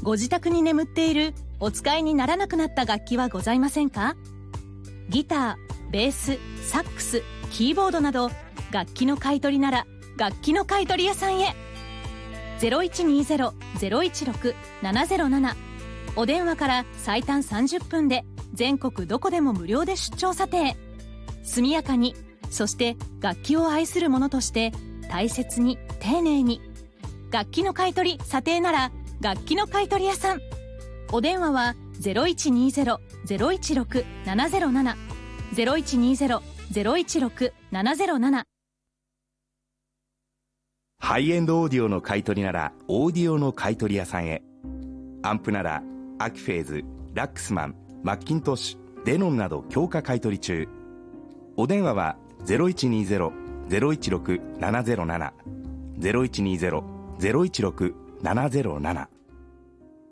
ご自宅に眠っているお使いにならなくなった楽器はございませんか？ギター、ベース、サックス、キーボードなど楽器の買い取りなら楽器の買い取り屋さんへ。 0120-016-707 お電話から最短30分で全国どこでも無料で出張査定。速やかに、そして楽器を愛する者として大切に丁寧に。楽器の買い取り査定なら楽器の買い取り屋さん。お電話は 0120-016-707 0120-016-707。 ハイエンドオーディオの買い取りならオーディオの買い取り屋さんへ。アンプならアキフェーズ、ラックスマン、マッキントッシュ、デノンなど強化買い取り中。お電話は 0120-016-707 0120-016-707。